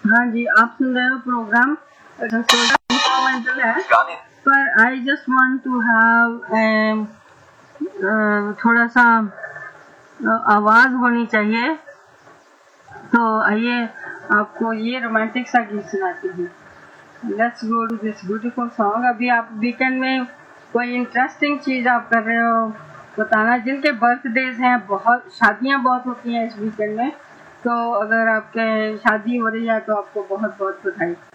हाँ जी, आप सुन रहे हो प्रोग्राम इंस्ट्रूमेंटल है, पर I just want to have थोड़ा सा आवाज़ होनी चाहिए। तो आइए आपको ये रोमांटिक सा गीत सुनाती हूँ। Let's go to this beautiful song. अभी आप वीकेंड में कोई इंटरेस्टिंग चीज़ आप कर रहे हो बताना। जिनके बर्थडेज हैं, बहुत शादियाँ बहुत होती हैं इस वीकेंड में, तो अगर आपके शादी हो रही है तो आपको बहुत बहुत बधाई।